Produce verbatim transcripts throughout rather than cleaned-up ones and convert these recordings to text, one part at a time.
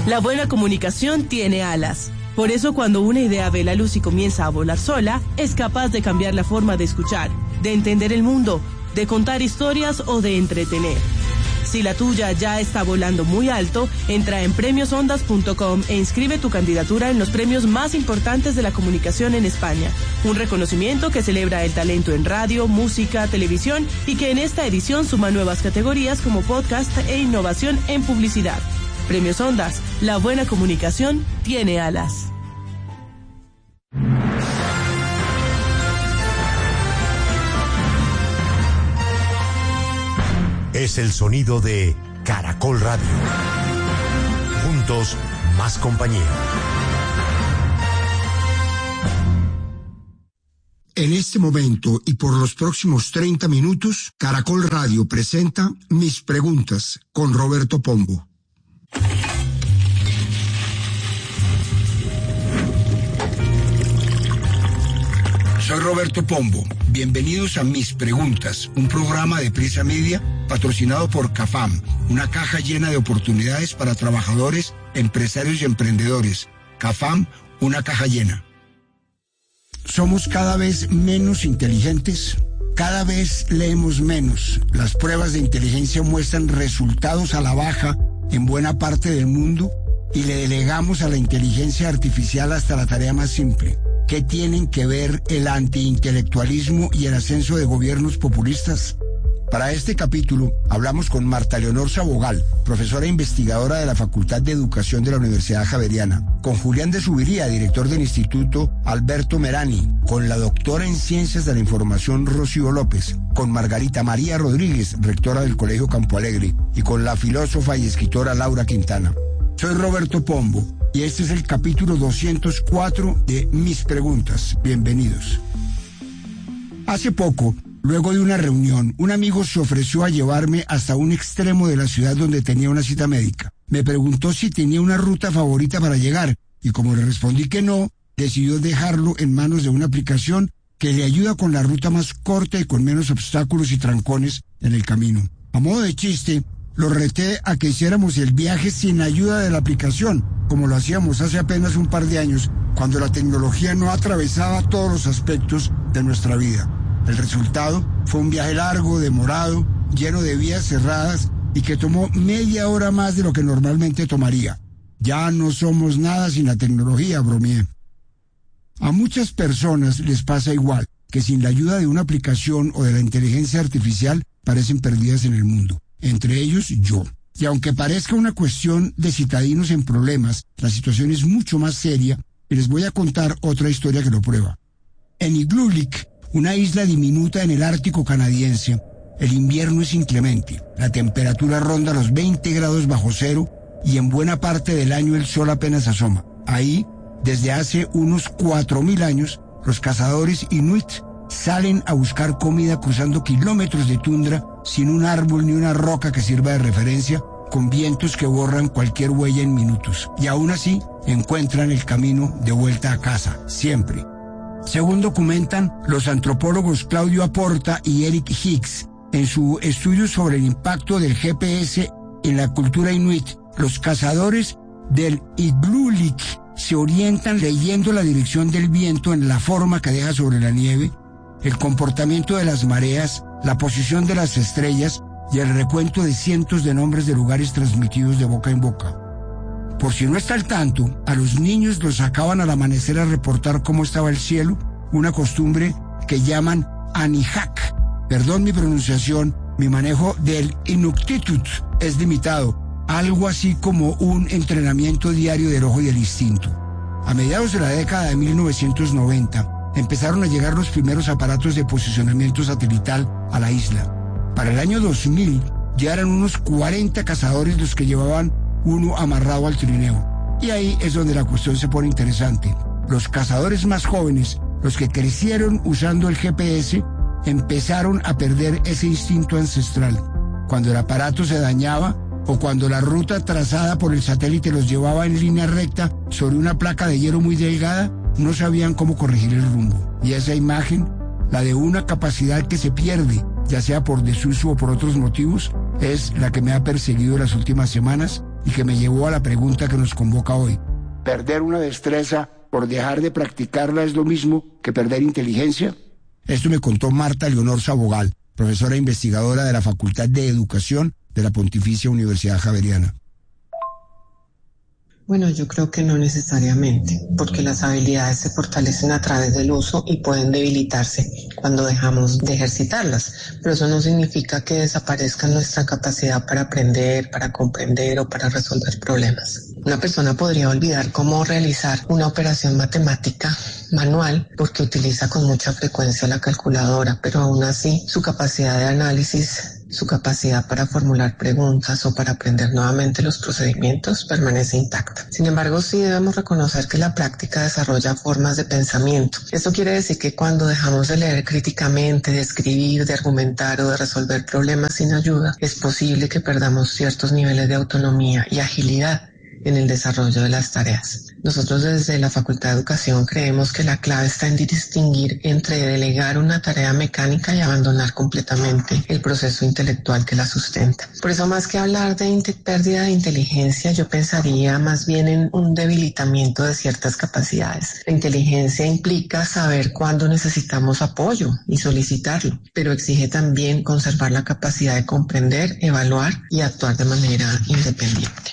La buena comunicación tiene alas. Por eso cuando una idea ve la luz y comienza a volar sola, es capaz de cambiar la forma de escuchar, de entender el mundo, de contar historias o de entretener. Si la tuya ya está volando muy alto, entra en premios ondas punto com e inscribe tu candidatura en los premios más importantes de la comunicación en España. Un reconocimiento que celebra el talento en radio, música, televisión y que en esta edición suma nuevas categorías como podcast e innovación en publicidad. Premios Ondas, la buena comunicación tiene alas. Es el sonido de Caracol Radio. Juntos, más compañía. En este momento y por los próximos treinta minutos, Caracol Radio presenta Mis Preguntas con Roberto Pombo. Soy Roberto Pombo. Bienvenidos a Mis Preguntas, un programa de Prisa Media patrocinado por CAFAM, una caja llena de oportunidades para trabajadores, empresarios y emprendedores. CAFAM, una caja llena. ¿Somos cada vez menos inteligentes? Cada vez leemos menos. Las pruebas de inteligencia muestran resultados a la baja en buena parte del mundo y le delegamos a la inteligencia artificial hasta la tarea más simple. ¿Qué tienen que ver el antiintelectualismo y el ascenso de gobiernos populistas? Para este capítulo hablamos con Marta Leonor Sabogal, profesora e investigadora de la Facultad de Educación de la Universidad Javeriana, con Julián de Subiría, director del Instituto Alberto Merani, con la doctora en Ciencias de la Información Rocío López, con Margarita María Rodríguez, rectora del Colegio Campo Alegre, y con la filósofa y escritora Laura Quintana. Soy Roberto Pombo y este es el capítulo doscientos cuatro de Mis Preguntas. Bienvenidos. Hace poco, luego de una reunión, un amigo se ofreció a llevarme hasta un extremo de la ciudad donde tenía una cita médica. Me preguntó si tenía una ruta favorita para llegar y como le respondí que no, decidió dejarlo en manos de una aplicación que le ayuda con la ruta más corta y con menos obstáculos y trancones en el camino. A modo de chiste, lo reté a que hiciéramos el viaje sin ayuda de la aplicación, como lo hacíamos hace apenas un par de años, cuando la tecnología no atravesaba todos los aspectos de nuestra vida. El resultado fue un viaje largo, demorado, lleno de vías cerradas y que tomó media hora más de lo que normalmente tomaría. Ya no somos nada sin la tecnología, bromeé. A muchas personas les pasa igual, que sin la ayuda de una aplicación o de la inteligencia artificial parecen perdidas en el mundo. Entre ellos yo. Y aunque parezca una cuestión de citadinos en problemas, la situación es mucho más seria y les voy a contar otra historia que lo prueba. En Igloolik, una isla diminuta en el Ártico canadiense, el invierno es inclemente. La temperatura ronda los veinte grados bajo cero y en buena parte del año el sol apenas asoma. Ahí, desde hace unos cuatro mil años, los cazadores inuit salen a buscar comida cruzando kilómetros de tundra sin un árbol ni una roca que sirva de referencia, con vientos que borran cualquier huella en minutos. Y aún así, encuentran el camino de vuelta a casa, siempre. Según documentan los antropólogos Claudio Aporta y Eric Hicks en su estudio sobre el impacto del G P S en la cultura inuit, los cazadores del Igloolik se orientan leyendo la dirección del viento en la forma que deja sobre la nieve, el comportamiento de las mareas, la posición de las estrellas y el recuento de cientos de nombres de lugares transmitidos de boca en boca. Por si no está al tanto, a los niños los sacaban al amanecer a reportar cómo estaba el cielo, una costumbre que llaman Anihak. Perdón mi pronunciación, mi manejo del Inuktitut es limitado, algo así como un entrenamiento diario del ojo y del instinto. A mediados de la década de mil novecientos noventa, empezaron a llegar los primeros aparatos de posicionamiento satelital a la isla. Para el año dos mil, ya eran unos cuarenta cazadores los que llevaban uno amarrado al trineo. Y ahí es donde la cuestión se pone interesante. Los cazadores más jóvenes, los que crecieron usando el G P S, empezaron a perder ese instinto ancestral. Cuando el aparato se dañaba o cuando la ruta trazada por el satélite los llevaba en línea recta sobre una placa de hierro muy delgada, no sabían cómo corregir el rumbo. Y esa imagen, la de una capacidad que se pierde, ya sea por desuso o por otros motivos, es la que me ha perseguido las últimas semanas y que me llevó a la pregunta que nos convoca hoy. ¿Perder una destreza por dejar de practicarla es lo mismo que perder inteligencia? Esto me contó Marta Leonor Sabogal, profesora e investigadora de la Facultad de Educación de la Pontificia Universidad Javeriana. Bueno, yo creo que no necesariamente, porque las habilidades se fortalecen a través del uso y pueden debilitarse cuando dejamos de ejercitarlas, pero eso no significa que desaparezca nuestra capacidad para aprender, para comprender o para resolver problemas. Una persona podría olvidar cómo realizar una operación matemática manual porque utiliza con mucha frecuencia la calculadora, pero aún así su capacidad de análisis, su capacidad para formular preguntas o para aprender nuevamente los procedimientos permanece intacta. Sin embargo, sí debemos reconocer que la práctica desarrolla formas de pensamiento. Esto quiere decir que cuando dejamos de leer críticamente, de escribir, de argumentar o de resolver problemas sin ayuda, es posible que perdamos ciertos niveles de autonomía y agilidad en el desarrollo de las tareas. Nosotros desde la Facultad de Educación creemos que la clave está en distinguir entre delegar una tarea mecánica y abandonar completamente el proceso intelectual que la sustenta. Por eso, más que hablar de pérdida de inteligencia, yo pensaría más bien en un debilitamiento de ciertas capacidades. La inteligencia implica saber cuándo necesitamos apoyo y solicitarlo, pero exige también conservar la capacidad de comprender, evaluar y actuar de manera independiente.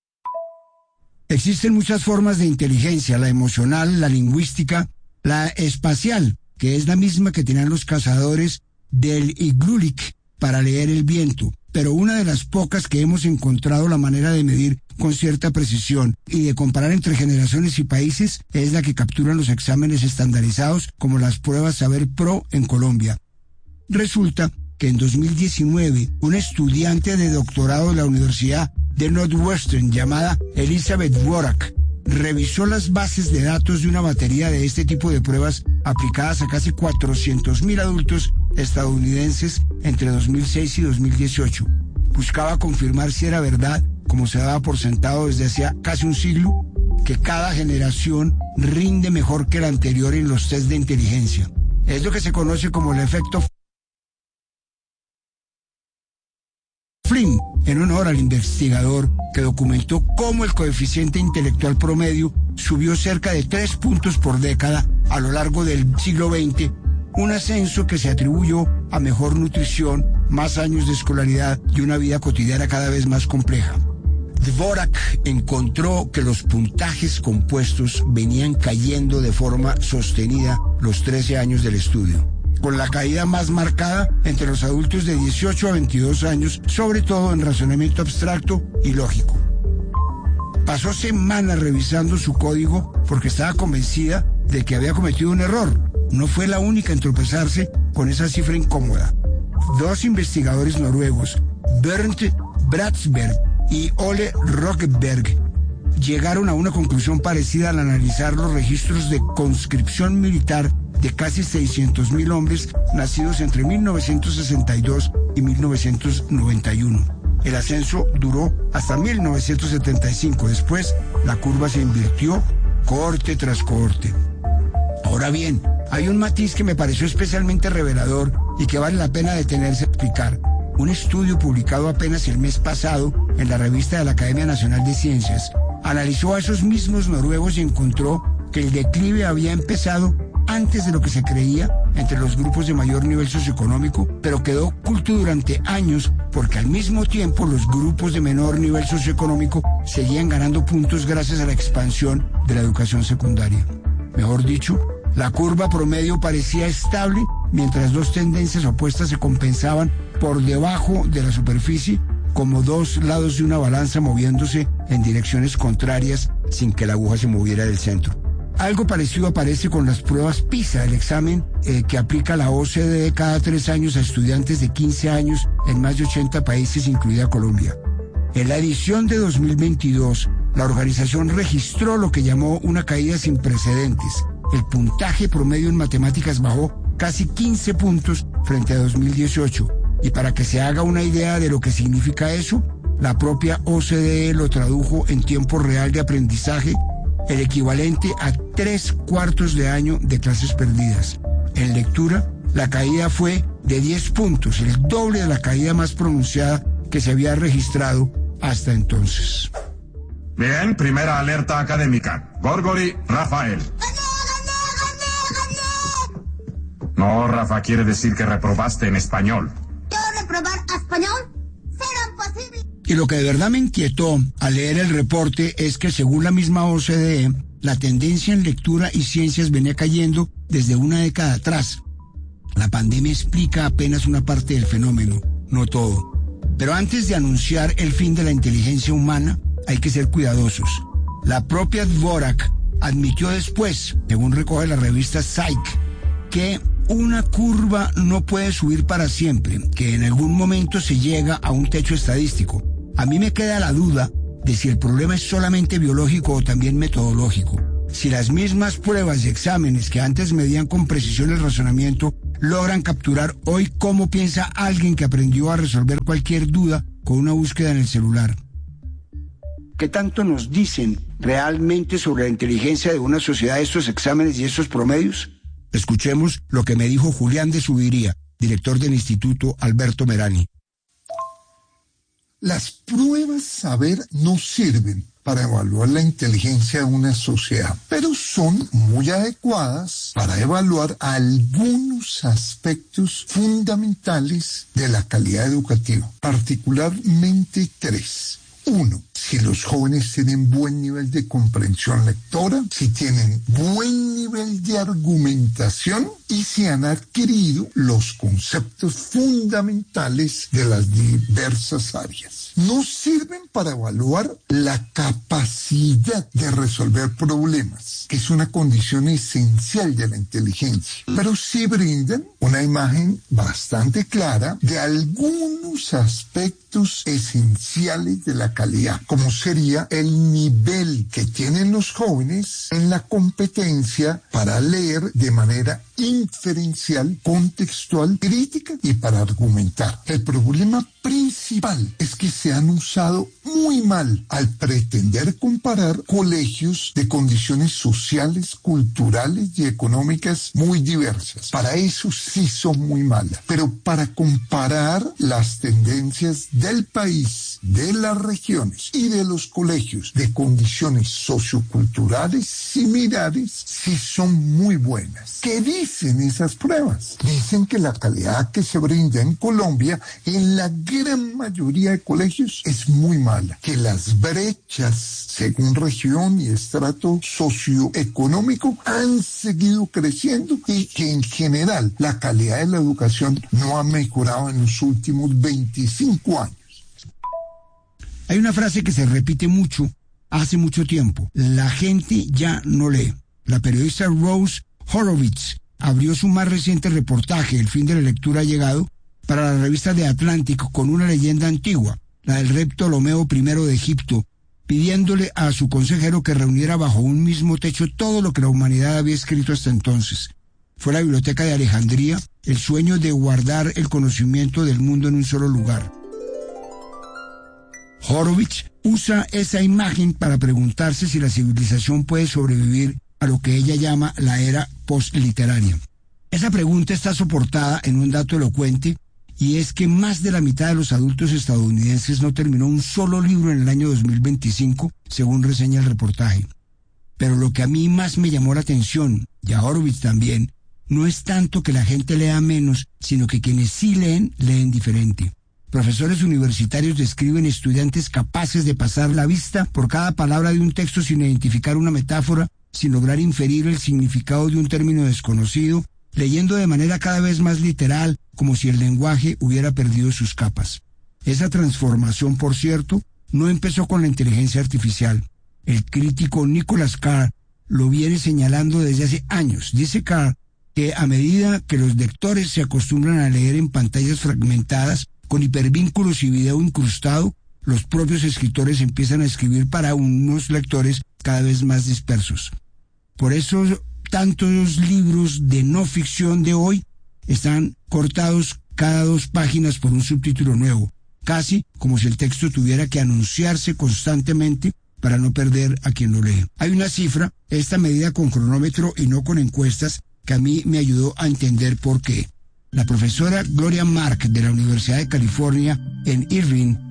Existen muchas formas de inteligencia, la emocional, la lingüística, la espacial, que es la misma que tenían los cazadores del Iglulik para leer el viento, pero una de las pocas que hemos encontrado la manera de medir con cierta precisión y de comparar entre generaciones y países es la que capturan los exámenes estandarizados como las pruebas Saber Pro en Colombia. Resulta que en dos mil diecinueve un estudiante de doctorado de la Universidad de Northwestern llamada Elizabeth Dvorak revisó las bases de datos de una batería de este tipo de pruebas aplicadas a casi cuatrocientos mil adultos estadounidenses entre dos mil seis y dos mil dieciocho. Buscaba confirmar si era verdad, como se daba por sentado desde hacía casi un siglo, que cada generación rinde mejor que la anterior en los test de inteligencia. Es lo que se conoce como el efecto Flynn, en honor al investigador que documentó cómo el coeficiente intelectual promedio subió cerca de tres puntos por década a lo largo del siglo veinte, un ascenso que se atribuyó a mejor nutrición, más años de escolaridad y una vida cotidiana cada vez más compleja. Dvorak encontró que los puntajes compuestos venían cayendo de forma sostenida los trece años del estudio, con la caída más marcada entre los adultos de dieciocho a veintidós años, sobre todo en razonamiento abstracto y lógico. Pasó semanas revisando su código porque estaba convencida de que había cometido un error. No fue la única en tropezarse con esa cifra incómoda. Dos investigadores noruegos, Bernt Bratsberg y Ole Rockberg, llegaron a una conclusión parecida al analizar los registros de conscripción militar de casi seiscientos mil hombres nacidos entre mil novecientos sesenta y dos y mil novecientos noventa y uno. El ascenso duró hasta mil novecientos setenta y cinco. Después, la curva se invirtió cohorte tras cohorte. Ahora bien, hay un matiz que me pareció especialmente revelador y que vale la pena detenerse a explicar. Un estudio publicado apenas el mes pasado en la revista de la Academia Nacional de Ciencias analizó a esos mismos noruegos y encontró que el declive había empezado antes de lo que se creía entre los grupos de mayor nivel socioeconómico, pero quedó oculto durante años porque al mismo tiempo los grupos de menor nivel socioeconómico seguían ganando puntos gracias a la expansión de la educación secundaria. Mejor dicho, la curva promedio parecía estable mientras dos tendencias opuestas se compensaban por debajo de la superficie como dos lados de una balanza moviéndose en direcciones contrarias sin que la aguja se moviera del centro. Algo parecido aparece con las pruebas PISA, el examen eh, que aplica la O C D E cada tres años a estudiantes de quince años en más de ochenta países, incluida Colombia. En la edición de dos mil veintidós, la organización registró lo que llamó una caída sin precedentes. El puntaje promedio en matemáticas bajó casi quince puntos frente a dos mil dieciocho. Y para que se haga una idea de lo que significa eso, la propia O C D E lo tradujo en tiempo real de aprendizaje, el equivalente a tres cuartos de año de clases perdidas. En lectura, la caída fue de diez puntos, el doble de la caída más pronunciada que se había registrado hasta entonces. Bien, primera alerta académica. Gorgori, Rafael. No, Rafa, quiere decir que reprobaste en español. ¿Yo reprobar español? ¿Será posible? Y lo que de verdad me inquietó al leer el reporte es que según la misma O C D E, la tendencia en lectura y ciencias venía cayendo desde una década atrás. La pandemia explica apenas una parte del fenómeno, no todo. Pero antes de anunciar el fin de la inteligencia humana, hay que ser cuidadosos. La propia Dvorak admitió después, según recoge la revista Psych, que una curva no puede subir para siempre, que en algún momento se llega a un techo estadístico. A mí me queda la duda de si el problema es solamente biológico o también metodológico. Si las mismas pruebas y exámenes que antes medían con precisión el razonamiento logran capturar hoy cómo piensa alguien que aprendió a resolver cualquier duda con una búsqueda en el celular. ¿Qué tanto nos dicen realmente sobre la inteligencia de una sociedad estos exámenes y estos promedios? Escuchemos lo que me dijo Julián de Subiría, director del Instituto Alberto Merani. Las pruebas saber no sirven para evaluar la inteligencia de una sociedad, pero son muy adecuadas para evaluar algunos aspectos fundamentales de la calidad educativa, particularmente tres. Uno, si los jóvenes tienen buen nivel de comprensión lectora, si tienen buen nivel de argumentación y si han adquirido los conceptos fundamentales de las diversas áreas. No sirven para evaluar la capacidad de resolver problemas, que es una condición esencial de la inteligencia, pero sí brindan una imagen bastante clara de algunos aspectos esenciales de la calidad, como sería el nivel que tienen los jóvenes en la competencia para leer de manera inferencial, contextual, crítica y para argumentar. El problema principal es que se han usado muy mal al pretender comparar colegios de condiciones sociales, culturales y económicas muy diversas. Para eso sí son muy malas, pero para comparar las tendencias del país, de las regiones y de los colegios de condiciones socioculturales similares, sí son muy buenas. ¿Qué dicen esas pruebas? Dicen que la calidad que se brinda en Colombia en la gran mayoría de colegios es muy mala, que las brechas según región y estrato socioeconómico han seguido creciendo y que en general la calidad de la educación no ha mejorado en los últimos veinticinco años. Hay una frase que se repite mucho hace mucho tiempo: la gente ya no lee. La periodista Rose Horowitz abrió su más reciente reportaje, El fin de la lectura ha llegado, para la revista The Atlantic con una leyenda antigua, la del rey Ptolomeo primero de Egipto, pidiéndole a su consejero que reuniera bajo un mismo techo todo lo que la humanidad había escrito hasta entonces. Fue la biblioteca de Alejandría, el sueño de guardar el conocimiento del mundo en un solo lugar. Horowitz usa esa imagen para preguntarse si la civilización puede sobrevivir a lo que ella llama la era postliteraria. Esa pregunta está soportada en un dato elocuente, y es que más de la mitad de los adultos estadounidenses no terminó un solo libro en el año dos mil veinticinco, según reseña el reportaje. Pero lo que a mí más me llamó la atención, y a Horowitz también, no es tanto que la gente lea menos, sino que quienes sí leen, leen diferente. Profesores universitarios describen estudiantes capaces de pasar la vista por cada palabra de un texto sin identificar una metáfora, sin lograr inferir el significado de un término desconocido, leyendo de manera cada vez más literal, como si el lenguaje hubiera perdido sus capas. Esa transformación, por cierto, no empezó con la inteligencia artificial. El crítico Nicholas Carr lo viene señalando desde hace años. Dice Carr que a medida que los lectores se acostumbran a leer en pantallas fragmentadas, con hipervínculos y video incrustado, los propios escritores empiezan a escribir para unos lectores cada vez más dispersos. Por eso tantos libros de no ficción de hoy están cortados cada dos páginas por un subtítulo nuevo, casi como si el texto tuviera que anunciarse constantemente para no perder a quien lo lee. Hay una cifra, esta medida con cronómetro y no con encuestas, que a mí me ayudó a entender por qué. La profesora Gloria Mark de la Universidad de California en Irvine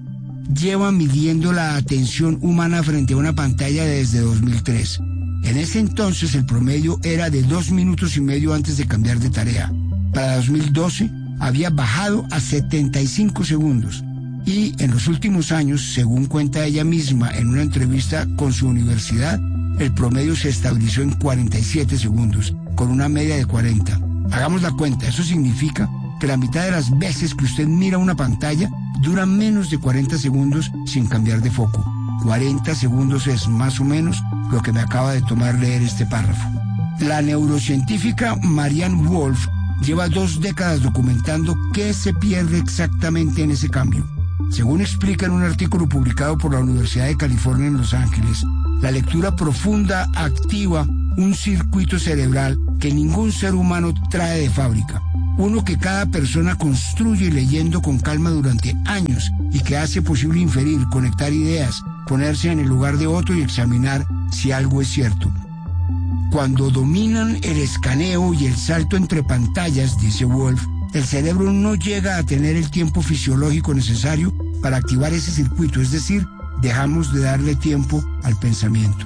lleva midiendo la atención humana frente a una pantalla desde dos mil tres. En ese entonces el promedio era de dos minutos y medio antes de cambiar de tarea. Para dos mil doce había bajado a setenta y cinco segundos. Y en los últimos años, según cuenta ella misma en una entrevista con su universidad, el promedio se estabilizó en cuarenta y siete segundos, con una media de cuarenta. Hagamos la cuenta, eso significa que la mitad de las veces que usted mira una pantalla dura menos de cuarenta segundos sin cambiar de foco. cuarenta segundos es más o menos lo que me acaba de tomar leer este párrafo. La neurocientífica Marianne Wolf lleva dos décadas documentando qué se pierde exactamente en ese cambio. Según explica en un artículo publicado por la Universidad de California en Los Ángeles, la lectura profunda activa un circuito cerebral que ningún ser humano trae de fábrica. Uno que cada persona construye leyendo con calma durante años y que hace posible inferir, conectar ideas, ponerse en el lugar de otro y examinar si algo es cierto. Cuando dominan el escaneo y el salto entre pantallas, dice Wolf, el cerebro no llega a tener el tiempo fisiológico necesario para activar ese circuito, es decir, dejamos de darle tiempo al pensamiento.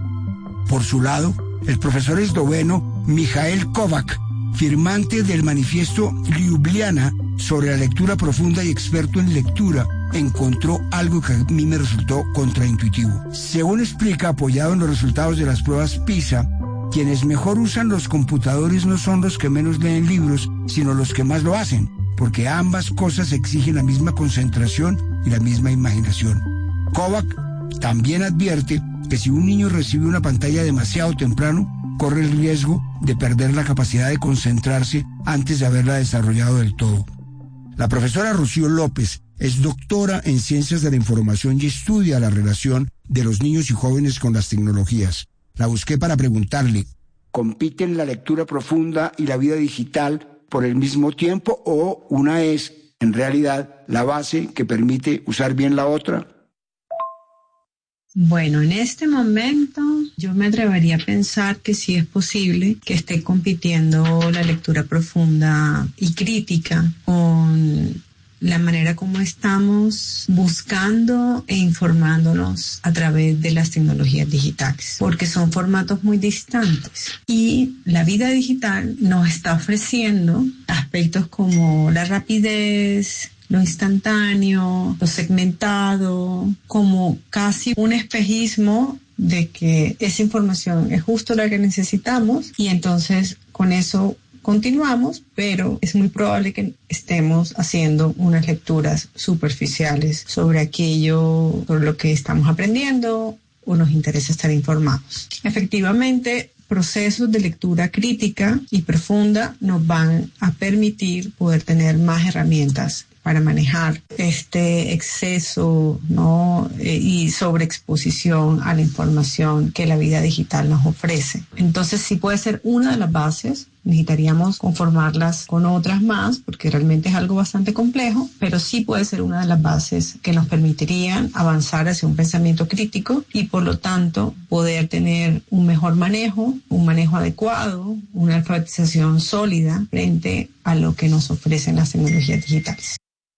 Por su lado, el profesor esloveno Michael Kovac, firmante del manifiesto Ljubljana sobre la lectura profunda y experto en lectura, encontró algo que a mí me resultó contraintuitivo. Según explica, apoyado en los resultados de las pruebas PISA, quienes mejor usan los computadores no son los que menos leen libros, sino los que más lo hacen, porque ambas cosas exigen la misma concentración y la misma imaginación. Kovac también advierte que si un niño recibe una pantalla demasiado temprano, corre el riesgo de perder la capacidad de concentrarse antes de haberla desarrollado del todo. La profesora Rocío López es doctora en Ciencias de la Información y estudia la relación de los niños y jóvenes con las tecnologías. La busqué para preguntarle, ¿compiten la lectura profunda y la vida digital por el mismo tiempo o una es, en realidad, la base que permite usar bien la otra? Bueno, en este momento yo me atrevería a pensar que sí es posible que esté compitiendo la lectura profunda y crítica con la manera como estamos buscando e informándonos a través de las tecnologías digitales, porque son formatos muy distantes. Y la vida digital nos está ofreciendo aspectos como la rapidez, lo instantáneo, lo segmentado, como casi un espejismo de que esa información es justo la que necesitamos y entonces con eso continuamos, pero es muy probable que estemos haciendo unas lecturas superficiales sobre aquello, sobre lo que estamos aprendiendo o nos interesa estar informados. Efectivamente, procesos de lectura crítica y profunda nos van a permitir poder tener más herramientas para manejar este exceso, ¿no? Eh, y sobreexposición a la información que la vida digital nos ofrece. Entonces sí puede ser una de las bases. Necesitaríamos conformarlas con otras más porque realmente es algo bastante complejo, pero sí puede ser una de las bases que nos permitirían avanzar hacia un pensamiento crítico y por lo tanto poder tener un mejor manejo, un manejo adecuado, una alfabetización sólida frente a lo que nos ofrecen las tecnologías digitales.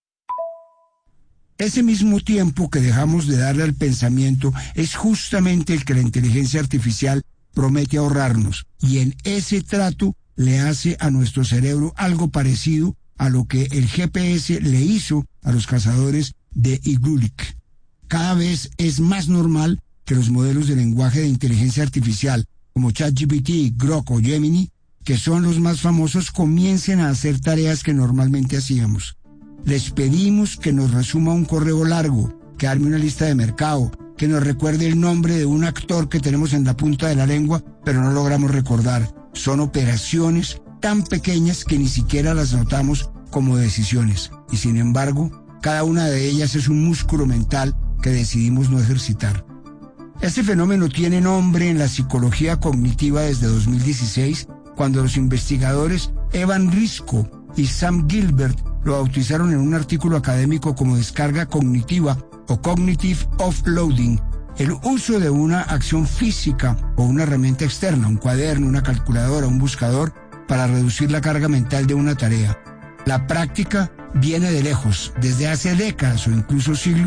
Ese mismo tiempo que dejamos de darle al pensamiento es justamente el que la inteligencia artificial promete ahorrarnos, y en ese trato le hace a nuestro cerebro algo parecido a lo que el G P S le hizo a los cazadores de Iglulik. Cada vez es más normal que los modelos de lenguaje de inteligencia artificial, como ChatGPT, Grok o Gemini, que son los más famosos, comiencen a hacer tareas que normalmente hacíamos. Les pedimos que nos resuma un correo largo, que arme una lista de mercado, que nos recuerde el nombre de un actor que tenemos en la punta de la lengua, pero no logramos recordar. Son operaciones tan pequeñas que ni siquiera las notamos como decisiones. Y sin embargo, cada una de ellas es un músculo mental que decidimos no ejercitar. Este fenómeno tiene nombre en la psicología cognitiva desde dos mil dieciséis, cuando los investigadores Evan Risco y Sam Gilbert lo bautizaron en un artículo académico como descarga cognitiva o cognitive offloading, el uso de una acción física o una herramienta externa, un cuaderno, una calculadora, un buscador, para reducir la carga mental de una tarea. La práctica viene de lejos, desde hace décadas o incluso siglos,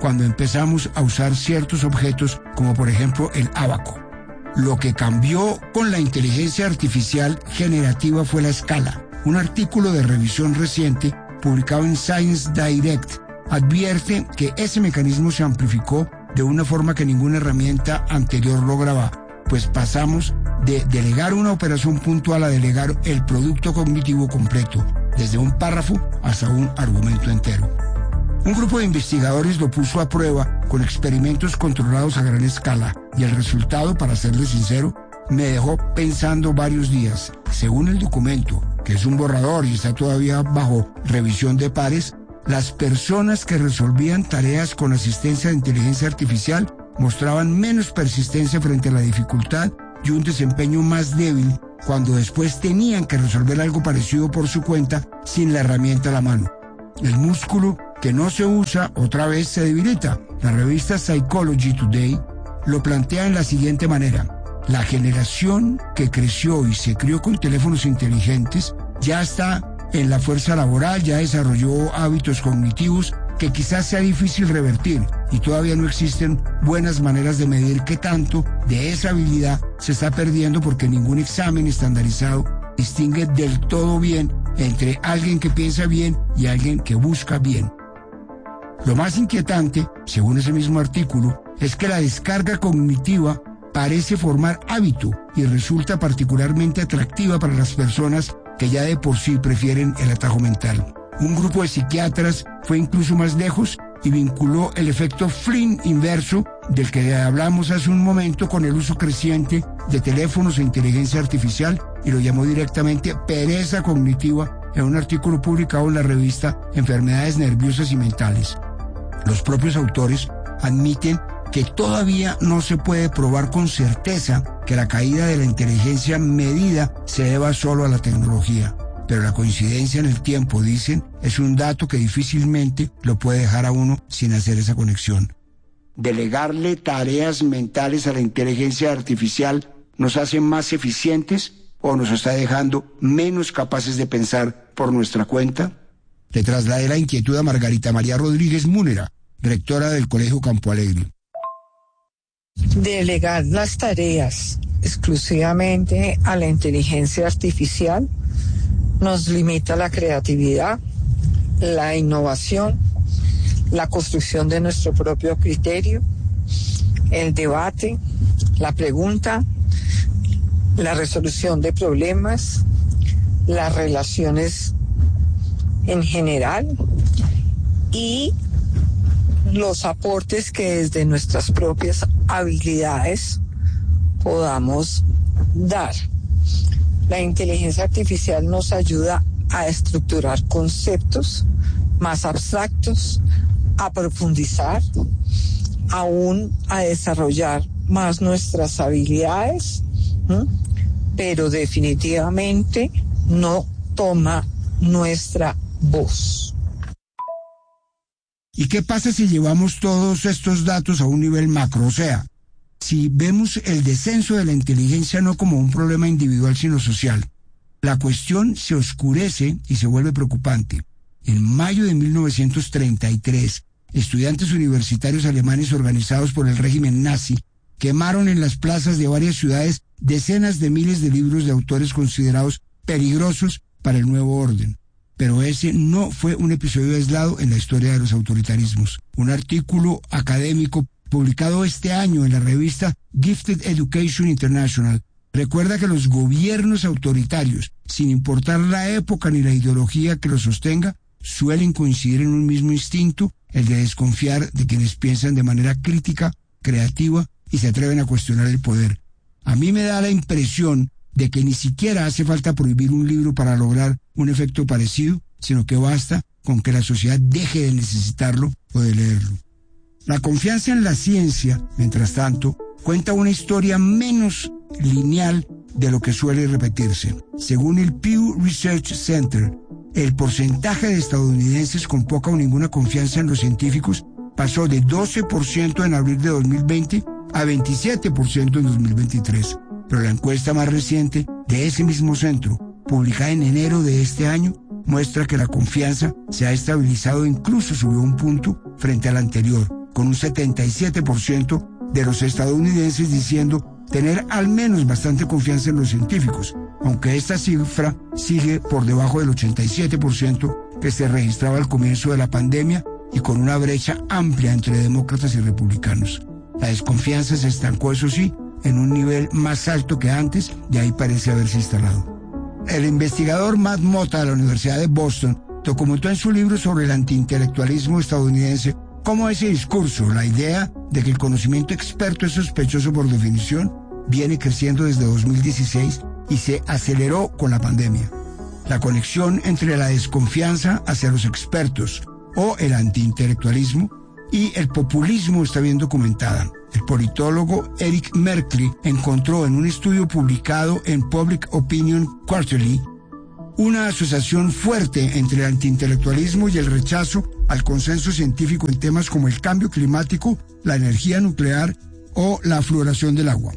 cuando empezamos a usar ciertos objetos como por ejemplo el ábaco. Lo que cambió con la inteligencia artificial generativa fue la escala. Un artículo de revisión reciente publicado en Science Direct advierte que ese mecanismo se amplificó de una forma que ninguna herramienta anterior lograba, pues pasamos de delegar una operación puntual a delegar el producto cognitivo completo, desde un párrafo hasta un argumento entero. Un grupo de investigadores lo puso a prueba con experimentos controlados a gran escala y el resultado, para serles sincero, me dejó pensando varios días. Según el documento, que es un borrador y está todavía bajo revisión de pares, las personas que resolvían tareas con asistencia de inteligencia artificial mostraban menos persistencia frente a la dificultad y un desempeño más débil cuando después tenían que resolver algo parecido por su cuenta sin la herramienta a la mano. El músculo que no se usa otra vez se debilita. La revista Psychology Today lo plantea en la siguiente manera: la generación que creció y se crió con teléfonos inteligentes ya está en la fuerza laboral, ya desarrolló hábitos cognitivos que quizás sea difícil revertir y todavía no existen buenas maneras de medir qué tanto de esa habilidad se está perdiendo, porque ningún examen estandarizado distingue del todo bien entre alguien que piensa bien y alguien que busca bien. Lo más inquietante, según ese mismo artículo, es que la descarga cognitiva parece formar hábito y resulta particularmente atractiva para las personas que ya de por sí prefieren el atajo mental. Un grupo de psiquiatras fue incluso más lejos y vinculó el efecto Flynn inverso del que hablamos hace un momento con el uso creciente de teléfonos e inteligencia artificial y lo llamó directamente pereza cognitiva en un artículo publicado en la revista Enfermedades Nerviosas y Mentales. Los propios autores admiten que todavía no se puede probar con certeza que la caída de la inteligencia medida se deba solo a la tecnología, pero la coincidencia en el tiempo, dicen, es un dato que difícilmente lo puede dejar a uno sin hacer esa conexión. ¿Delegarle tareas mentales a la inteligencia artificial nos hace más eficientes o nos está dejando menos capaces de pensar por nuestra cuenta? Le trasladé la inquietud a Margarita María Rodríguez Múnera, rectora del Colegio Campo Alegre. Delegar las tareas exclusivamente a la inteligencia artificial nos limita la creatividad, la innovación, la construcción de nuestro propio criterio, el debate, la pregunta, la resolución de problemas, las relaciones en general y los aportes que desde nuestras propias habilidades podamos dar. La inteligencia artificial nos ayuda a estructurar conceptos más abstractos, a profundizar, aún a desarrollar más nuestras habilidades, ¿sí? Pero definitivamente no toma nuestra voz. ¿Y qué pasa si llevamos todos estos datos a un nivel macro? O sea, si vemos el descenso de la inteligencia no como un problema individual sino social, la cuestión se oscurece y se vuelve preocupante. En mayo de mil novecientos treinta y tres, estudiantes universitarios alemanes organizados por el régimen nazi quemaron en las plazas de varias ciudades decenas de miles de libros de autores considerados peligrosos para el nuevo orden. Pero ese no fue un episodio aislado en la historia de los autoritarismos. Un artículo académico publicado este año en la revista Gifted Education International recuerda que los gobiernos autoritarios, sin importar la época ni la ideología que los sostenga, suelen coincidir en un mismo instinto, el de desconfiar de quienes piensan de manera crítica, creativa y se atreven a cuestionar el poder. A mí me da la impresión de que ni siquiera hace falta prohibir un libro para lograr un efecto parecido, sino que basta con que la sociedad deje de necesitarlo o de leerlo. La confianza en la ciencia, mientras tanto, cuenta una historia menos lineal de lo que suele repetirse. Según el Pew Research Center, el porcentaje de estadounidenses con poca o ninguna confianza en los científicos pasó de doce por ciento en abril de dos mil veinte a veintisiete por ciento en dos mil veintitrés. Pero la encuesta más reciente de ese mismo centro, publicada en enero de este año, muestra que la confianza se ha estabilizado e incluso subió un punto frente a la anterior, con un setenta y siete por ciento de los estadounidenses diciendo tener al menos bastante confianza en los científicos, aunque esta cifra sigue por debajo del ochenta y siete por ciento que se registraba al comienzo de la pandemia y con una brecha amplia entre demócratas y republicanos. La desconfianza se estancó, eso sí, en un nivel más alto que antes y ahí parece haberse instalado. El investigador Matt Mota de la Universidad de Boston documentó en su libro sobre el antiintelectualismo estadounidense cómo ese discurso, la idea de que el conocimiento experto es sospechoso por definición, viene creciendo desde dos mil dieciséis y se aceleró con la pandemia. La conexión entre la desconfianza hacia los expertos o el antiintelectualismo y el populismo está bien documentada. El politólogo Eric Merkley encontró en un estudio publicado en Public Opinion Quarterly una asociación fuerte entre el antiintelectualismo y el rechazo al consenso científico en temas como el cambio climático, la energía nuclear o la fluoración del agua.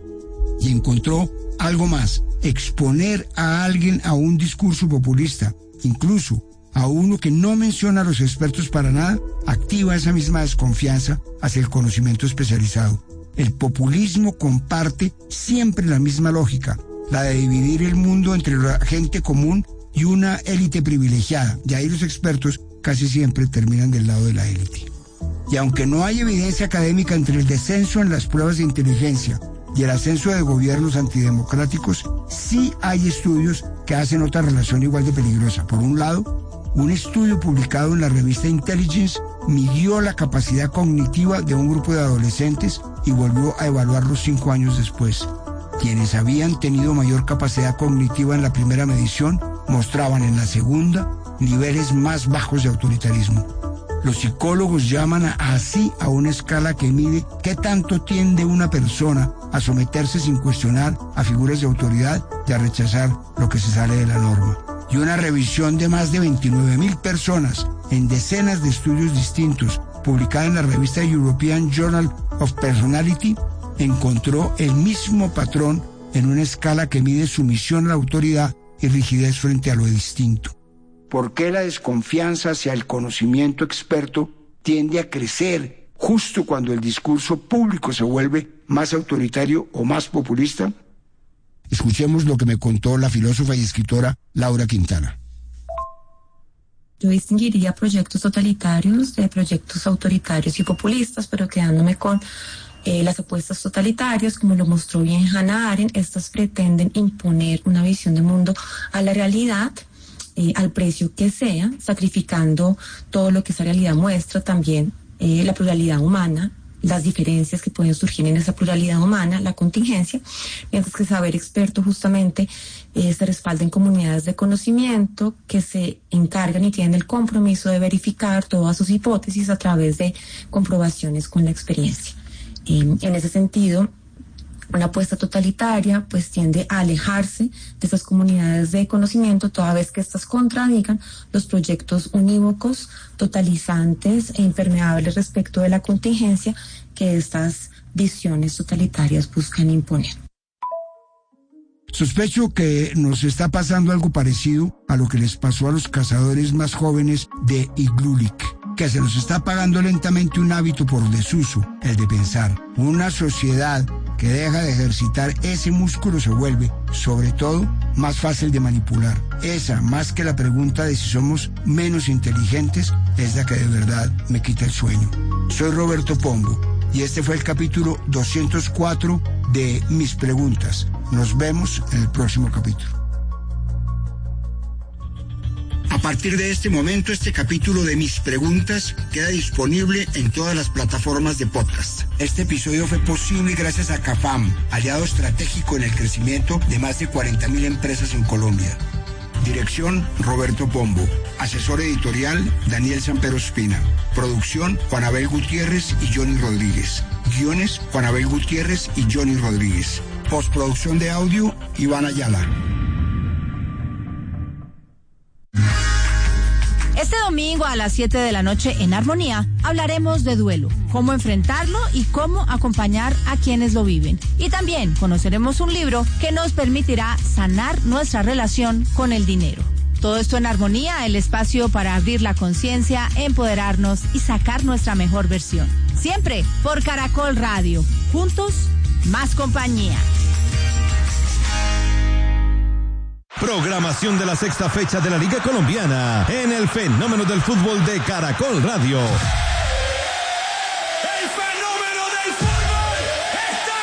Y encontró algo más: exponer a alguien a un discurso populista, incluso a uno que no menciona a los expertos para nada, activa esa misma desconfianza hacia el conocimiento especializado. El populismo comparte siempre la misma lógica, la de dividir el mundo entre la gente común y una élite privilegiada, y ahí los expertos casi siempre terminan del lado de la élite. Y aunque no hay evidencia académica entre el descenso en las pruebas de inteligencia y el ascenso de gobiernos antidemocráticos, sí hay estudios que hacen otra relación igual de peligrosa. Por un lado, un estudio publicado en la revista Intelligence midió la capacidad cognitiva de un grupo de adolescentes y volvió a evaluarlos cinco años después. Quienes habían tenido mayor capacidad cognitiva en la primera medición mostraban en la segunda niveles más bajos de autoritarismo. Los psicólogos llaman así a una escala que mide qué tanto tiende una persona a someterse sin cuestionar a figuras de autoridad y a rechazar lo que se sale de la norma. Y una revisión de más de veintinueve mil personas en decenas de estudios distintos, publicada en la revista European Journal of Personality, encontró el mismo patrón en una escala que mide sumisión a la autoridad y rigidez frente a lo distinto. ¿Por qué la desconfianza hacia el conocimiento experto tiende a crecer justo cuando el discurso público se vuelve más autoritario o más populista? Escuchemos lo que me contó la filósofa y escritora Laura Quintana. Yo distinguiría proyectos totalitarios de proyectos autoritarios y populistas, pero quedándome con eh, las apuestas totalitarias, como lo mostró bien Hannah Arendt. Estas pretenden imponer una visión de mundo a la realidad, eh, al precio que sea, sacrificando todo lo que esa realidad muestra, también eh, la pluralidad humana, las diferencias que pueden surgir en esa pluralidad humana, la contingencia, mientras que Saber Experto justamente eh, se respalda en comunidades de conocimiento que se encargan y tienen el compromiso de verificar todas sus hipótesis a través de comprobaciones con la experiencia. Eh, en ese sentido, una apuesta totalitaria pues tiende a alejarse de esas comunidades de conocimiento, toda vez que estas contradigan los proyectos unívocos, totalizantes e impermeables respecto de la contingencia que estas visiones totalitarias buscan imponer. Sospecho que nos está pasando algo parecido a lo que les pasó a los cazadores más jóvenes de Iglulik, que se nos está apagando lentamente un hábito por desuso, el de pensar. Una sociedad que deja de ejercitar ese músculo se vuelve, sobre todo, más fácil de manipular. Esa, más que la pregunta de si somos menos inteligentes, es la que de verdad me quita el sueño. Soy Roberto Pombo y este fue el capítulo doscientos cuatro de Mis Preguntas. Nos vemos en el próximo capítulo. A partir de este momento, este capítulo de Mis Preguntas queda disponible en todas las plataformas de podcast. Este episodio fue posible gracias a CAFAM, aliado estratégico en el crecimiento de más de cuarenta mil empresas en Colombia. Dirección, Roberto Pombo. Asesor editorial, Daniel Sampero Espina. Producción, Juan Abel Gutiérrez y Johnny Rodríguez. Guiones, Juan Abel Gutiérrez y Johnny Rodríguez. Postproducción de audio, Iván Ayala. Este domingo a las siete de la noche en Armonía hablaremos de duelo, cómo enfrentarlo y cómo acompañar a quienes lo viven. Y también conoceremos un libro que nos permitirá sanar nuestra relación con el dinero. Todo esto en Armonía, el espacio para abrir la conciencia, empoderarnos y sacar nuestra mejor versión. Siempre por Caracol Radio. Juntos, más compañía. Programación de la sexta fecha de la Liga Colombiana en el fenómeno del fútbol de Caracol Radio. ¡El fenómeno del fútbol está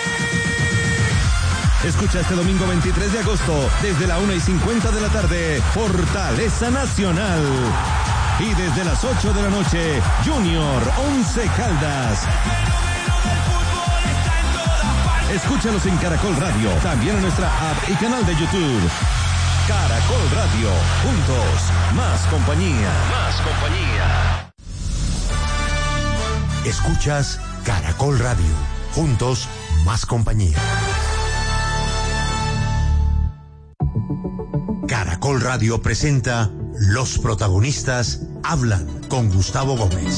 aquí! Escucha este domingo veintitrés de agosto desde la una y cincuenta de la tarde, Fortaleza Nacional. Y desde las ocho de la noche, Junior Once Caldas. Escúchalos en Caracol Radio, también en nuestra app y canal de YouTube. Caracol Radio, juntos, más compañía. Más compañía. Escuchas Caracol Radio, juntos, más compañía. Caracol Radio presenta Los Protagonistas Hablan con Gustavo Gómez.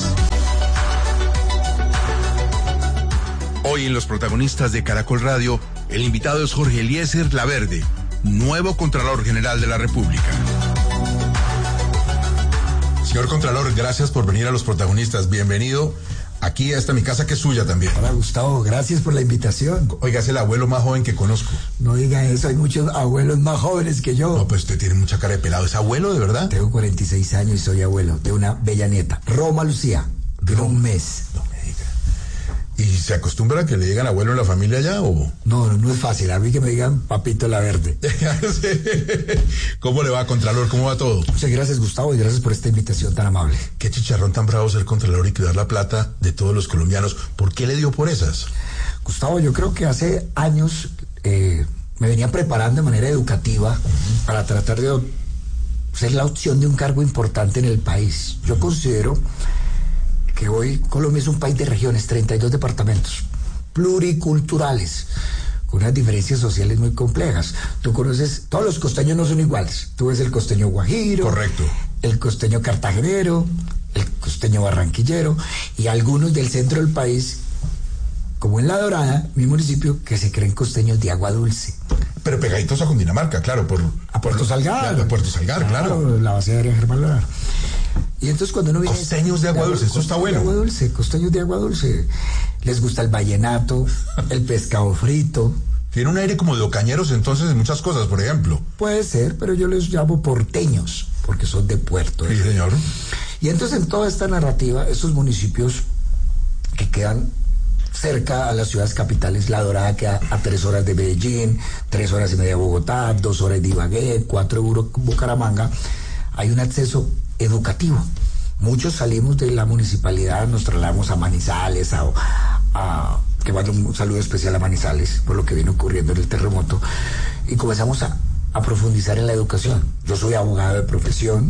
Hoy en Los Protagonistas de Caracol Radio, el invitado es Jorge Eliezer Laverde, nuevo Contralor General de la República. Señor Contralor, gracias por venir a Los Protagonistas. Bienvenido aquí a esta mi casa que es suya también. Hola Gustavo, gracias por la invitación. Oiga, es el abuelo más joven que conozco. No diga eso, hay muchos abuelos más jóvenes que yo. No, pues usted tiene mucha cara de pelado. ¿Es abuelo de verdad? Tengo cuarenta y seis años y soy abuelo de una bella nieta, Roma Lucía, de un mes. No me diga. ¿Y se acostumbra a que le digan abuelo en la familia ya o...? No, no, no es fácil. A mí que me digan Papito Laverde. ¿Cómo le va, Contralor? ¿Cómo va todo? Muchas gracias, Gustavo, y gracias por esta invitación tan amable. Qué chicharrón tan bravo ser Contralor y cuidar la plata de todos los colombianos. ¿Por qué le dio por esas? Gustavo, yo creo que hace años eh, me venía preparando de manera educativa uh-huh. para tratar de ser la opción de un cargo importante en el país. Yo considero que hoy Colombia es un país de regiones, treinta y dos departamentos, pluriculturales, con unas diferencias sociales muy complejas. Tú conoces, todos los costeños no son iguales. Tú ves el costeño guajiro, correcto, el costeño cartagenero, el costeño barranquillero, y algunos del centro del país, como en La Dorada, mi municipio, que se creen costeños de agua dulce. Pero pegaditos a Cundinamarca, claro, por... A Puerto por, Salgar. A Puerto Salgar, claro. claro. La base aérea Germán Lorar. Y entonces cuando uno viene... Costeños de agua dulce, eso está bueno. De agua dulce, costeños de agua dulce. Les gusta el vallenato, el pescado frito. Tiene un aire como de ocañeros entonces en muchas cosas, por ejemplo. Puede ser, pero yo les llamo porteños, porque son de puerto. Sí, señor. Y entonces en toda esta narrativa, estos municipios que quedan cerca a las ciudades capitales, La Dorada queda a tres horas de Medellín, tres horas y media de Bogotá, dos horas de Ibagué, cuatro de Bucaramanga, hay un acceso educativo. Muchos salimos de la municipalidad, nos trasladamos a Manizales, a, a que mando un saludo especial a Manizales por lo que viene ocurriendo en el terremoto, y comenzamos a, a profundizar en la educación. Yo soy abogado de profesión.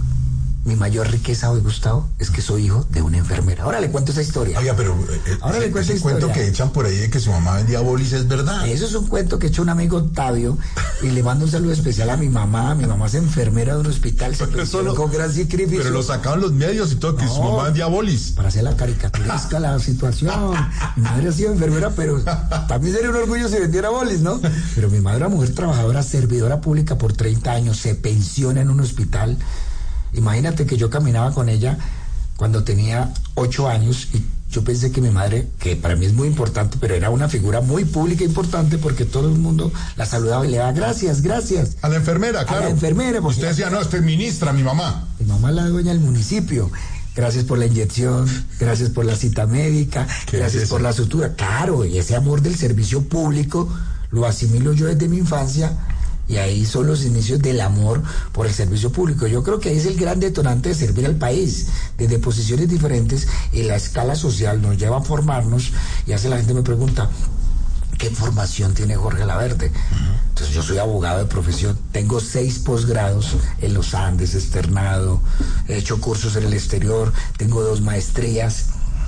Mi mayor riqueza hoy, Gustavo, es que soy hijo de una enfermera. Ahora le cuento esa historia. Oiga, pero eh, Ahora ese, le cuento ese cuento que echan por ahí de que su mamá vendía bolis es verdad. Eso es un cuento que echó un amigo Octavio, y le mando un saludo especial a mi mamá. Mi mamá es enfermera de un hospital, se pensionó con gran sacrificio. Pero lo sacaban los medios y todo, que no, su mamá vendía bolis. Para hacer la caricaturesca la situación. Mi madre ha sido enfermera, pero también sería un orgullo si vendiera bolis, ¿no? Pero mi madre era mujer trabajadora, servidora pública por treinta años, se pensiona en un hospital. Imagínate que yo caminaba con ella cuando tenía ocho años y yo pensé que mi madre, que para mí es muy importante, pero era una figura muy pública e importante porque todo el mundo la saludaba y le daba gracias, gracias. A la enfermera, claro. A la enfermera. Usted decía, no, esto es ministra, mi mamá. Mi mamá es la dueña del municipio. Gracias por la inyección, gracias por la cita médica, gracias es por la sutura. Claro, y ese amor del servicio público lo asimilo yo desde mi infancia. Y ahí son los inicios del amor por el servicio público. Yo creo que ahí es el gran detonante de servir al país, desde posiciones diferentes, y la escala social nos lleva a formarnos, y hace la gente me pregunta, ¿qué formación tiene Jorge Laverde? Uh-huh. Entonces yo soy abogado de profesión, tengo seis posgrados en los Andes, externado, he hecho cursos en el exterior, tengo dos maestrías,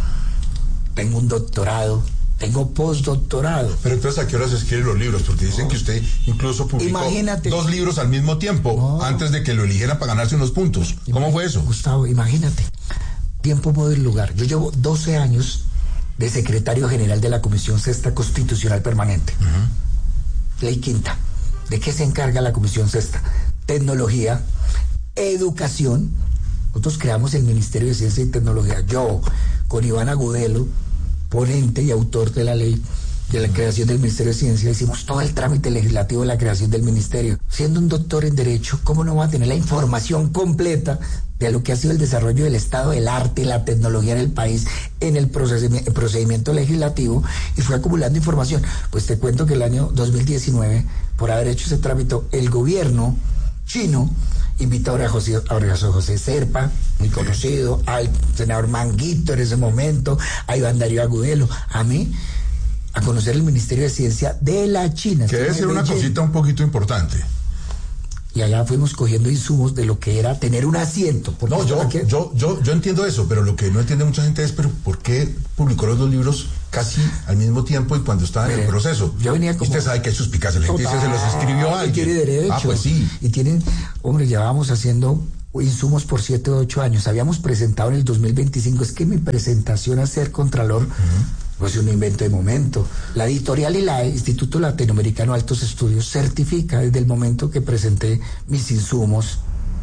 tengo un doctorado, tengo postdoctorado. Pero entonces, ¿a qué horas escribe los libros? Porque dicen no. que usted incluso publicó imagínate. dos libros al mismo tiempo, no. antes de que lo eligieran para ganarse unos puntos. ¿Cómo Imagínate, fue eso? Gustavo, imagínate. Tiempo, modo y lugar. Yo llevo doce años de secretario general de la Comisión Sexta Constitucional Permanente. Uh-huh. Ley quinta. ¿De qué se encarga la Comisión Sexta? Tecnología, educación. Nosotros creamos el Ministerio de Ciencia y Tecnología. Yo, con Iván Agudelo, ponente y autor de la ley de la creación del Ministerio de Ciencia, hicimos todo el trámite legislativo de la creación del ministerio. Siendo un doctor en Derecho, ¿cómo no va a tener la información completa de lo que ha sido el desarrollo del estado del arte y la tecnología en el país en el procedimiento, procedimiento legislativo? Y fue acumulando información. Pues te cuento que el año dos mil diecinueve, por haber hecho ese trámite, el gobierno chino invitó a José, a José Serpa, muy conocido, al senador Manguito en ese momento, a Iván Darío Agudelo, a mí, a conocer el Ministerio de Ciencia de la China. Que debe ser una cosita un poquito importante. Y allá fuimos cogiendo insumos de lo que era tener un asiento. No, yo, que... yo, yo, yo entiendo eso, pero lo que no entiende mucha gente es, pero ¿por qué publicó los dos libros casi al mismo tiempo y cuando estaba en el proceso? Yo venía como... Usted sabe que hay suspicacia, la gente dice, se los escribió alguien. Tiene derecho. Ah, pues sí. Y tienen, hombre, llevábamos haciendo insumos por siete o ocho años. Habíamos presentado en el dos mil veinticinco, es que mi presentación a ser Contralor... Uh-huh. Pues un invento de momento. La editorial I L A E, Instituto Latinoamericano de Altos Estudios, certifica desde el momento que presenté mis insumos,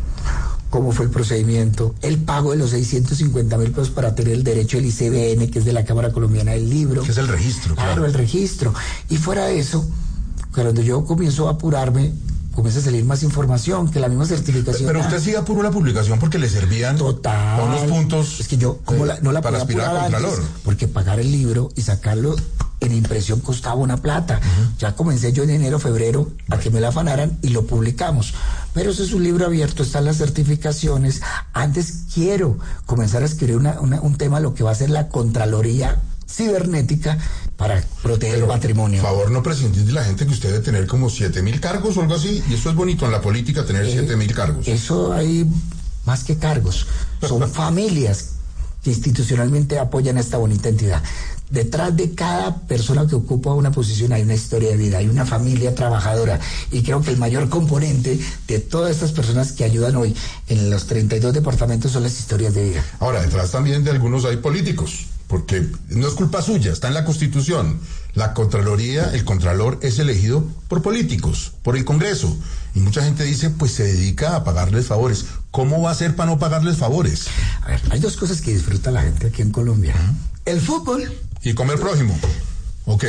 cómo fue el procedimiento, el pago de los seiscientos cincuenta mil pesos para tener el derecho del I C B N, que es de la Cámara Colombiana del Libro. Que es el registro. Claro, claro, el registro. Y fuera de eso, cuando yo comienzo a apurarme, comienza a salir más información que la misma certificación. Pero usted sí apuró la publicación porque le servían Total. unos puntos. Es que yo, como la, no la para podía aspirar a Contralor. Antes, porque pagar el libro y sacarlo en impresión costaba una plata. Uh-huh. Ya comencé yo en enero, febrero a que me la afanaran y lo publicamos. Pero eso es un libro abierto, están las certificaciones. Antes quiero comenzar a escribir una, una, un tema, lo que va a ser la Contraloría cibernética para proteger Pero, el patrimonio. Por favor, no prescindir de la gente, que usted debe tener como siete mil cargos o algo así, y eso es bonito en la política, tener siete mil cargos. Eso hay más que cargos, son familias que institucionalmente apoyan a esta bonita entidad. Detrás de cada persona que ocupa una posición hay una historia de vida, hay una familia trabajadora, y creo que el mayor componente de todas estas personas que ayudan hoy en los treinta y dos departamentos son las historias de vida. Ahora, detrás también de algunos hay políticos, porque no es culpa suya, está en la Constitución. La Contraloría, el Contralor es elegido por políticos, por el Congreso. Y mucha gente dice, pues se dedica a pagarles favores. ¿Cómo va a ser para no pagarles favores? A ver, hay dos cosas que disfruta la gente aquí en Colombia. ¿Mm? El fútbol. Y comer prójimo. Ok.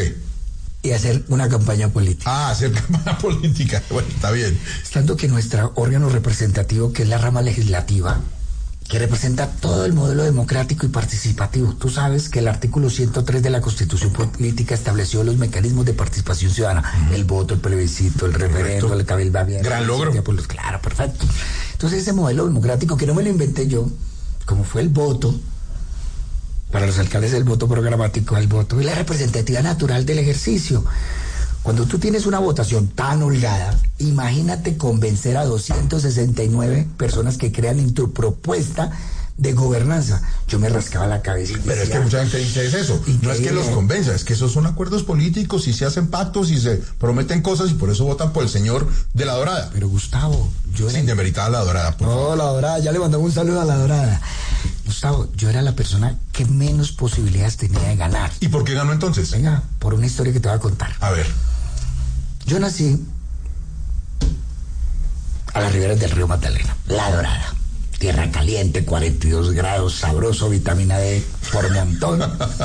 Y hacer una campaña política. Ah, hacer campaña política. Bueno, está bien. Estando que nuestro órgano representativo, que es la rama legislativa, que representa todo el modelo democrático y participativo. Tú sabes que el artículo ciento tres de la Constitución Política estableció los mecanismos de participación ciudadana. Uh-huh. El voto, el plebiscito, el referendo, el cabildo abierto. Gran logro. Pues, claro, perfecto. Entonces ese modelo democrático, que no me lo inventé yo, como fue el voto, para los alcaldes el voto programático, el voto y la representatividad natural del ejercicio. Cuando tú tienes una votación tan holgada, imagínate convencer a doscientas sesenta y nueve personas que crean en tu propuesta de gobernanza. Yo me rascaba la cabeza. Pero es que mucha gente dice es eso. No es que los convenza, es que esos son acuerdos políticos y se hacen pactos y se prometen cosas y por eso votan por el señor de La Dorada. Pero Gustavo, yo era... Sin demeritar a La Dorada, por No, favor. La Dorada, ya le mandamos un saludo a La Dorada. Gustavo, yo era la persona que menos posibilidades tenía de ganar. ¿Y por qué ganó entonces? Venga, por una historia que te voy a contar. A ver. Yo nací a las riberas del río Magdalena, La Dorada. Tierra caliente, cuarenta y dos grados, sabroso, vitamina D por montón.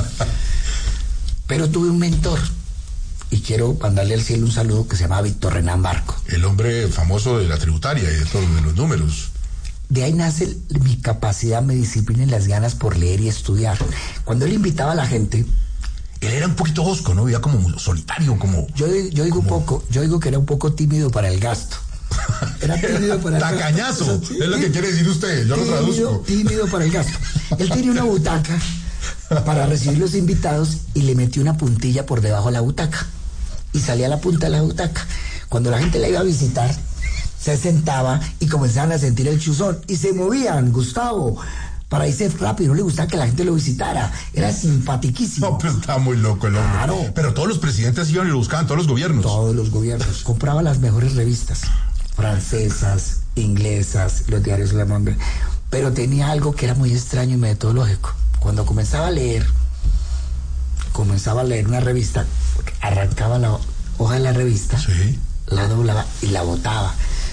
Pero tuve un mentor y quiero mandarle al cielo un saludo que se llama Víctor Renán Barco. El hombre famoso de la tributaria y de todos de los números. De ahí nace mi capacidad, mi disciplina y las ganas por leer y estudiar. Cuando él invitaba a la gente... Él era un poquito hosco, ¿no? Vivía como solitario, como... Yo, yo digo como... poco, yo digo que era un poco tímido para el gasto. Era tímido para el gasto. Tacañazo, es lo que quiere decir usted, yo tímido, lo traduzco. Tímido para el gasto. Él tenía una butaca para recibir los invitados y le metió una puntilla por debajo de la butaca. Y salía la punta de la butaca. Cuando la gente la iba a visitar, se sentaba y comenzaban a sentir el chuzón. Y se movían, Gustavo, para irse rápido. No le gustaba que la gente lo visitara. Era simpatiquísimo. No, pero estaba muy loco el hombre. Claro. Pero todos los presidentes iban y lo buscaban, todos los gobiernos. Todos los gobiernos. Compraba las mejores revistas. Francesas, inglesas, los diarios Le Monde. Pero tenía algo que era muy extraño y metodológico. Cuando comenzaba a leer, comenzaba a leer una revista, arrancaba la hoja de la revista, sí, la doblaba y la botaba.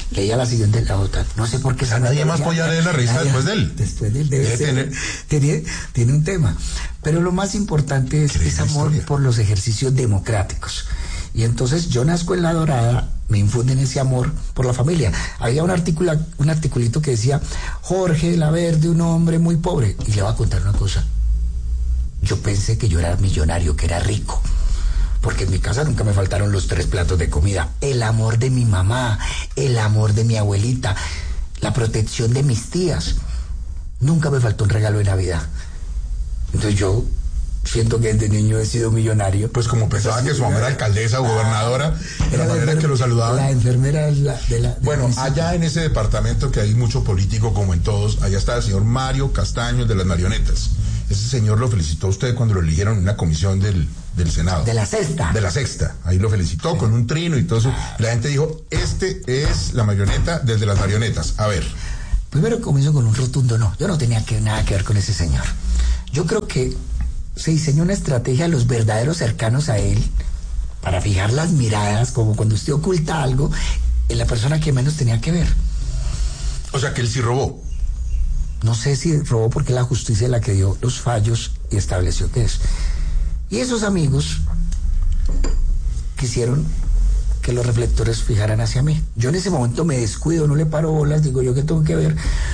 leía la siguiente la otra. No sé por qué. O sea, nadie más podía leer la revista después de él. Después de él debe Debe ser, tener- tiene, tiene un tema. Pero lo más importante es Cree ese la amor historia. por los ejercicios democráticos. Y entonces yo nazco en La Dorada, me infunden ese amor por la familia. Había un artículo, un articulito que decía, Jorge Laverde, un hombre muy pobre. Y le voy a contar una cosa. Yo pensé que yo era millonario, que era rico. Porque en mi casa nunca me faltaron los tres platos de comida. El amor de mi mamá, el amor de mi abuelita, la protección de mis tías. Nunca me faltó un regalo de Navidad. Entonces yo siento que desde niño he sido millonario. Pues como pensaba que su mamá era alcaldesa o gobernadora, de la Era manera en que lo saludaban. La enfermera de la, de la, del Bueno, municipio. allá en ese departamento que hay mucho político como en todos, allá está el señor Mario Castaño de las Marionetas. Ese señor lo felicitó a usted cuando lo eligieron en una comisión del, del Senado. De la sexta. De la sexta. Ahí lo felicitó sí. con un trino y todo eso. La gente dijo, este es la marioneta desde las marionetas. A ver. Primero comienzo con un rotundo no. Yo no tenía que, nada que ver con ese señor. Yo creo que se diseñó una estrategia a los verdaderos cercanos a él para fijar las miradas, como cuando usted oculta algo, en la persona que menos tenía que ver. O sea que él sí robó. No sé si robó porque la justicia es la que dio los fallos y estableció que es. Y esos amigos quisieron que los reflectores fijaran hacia mí. Yo en ese momento me descuido, no le paro bolas, digo yo que tengo que ver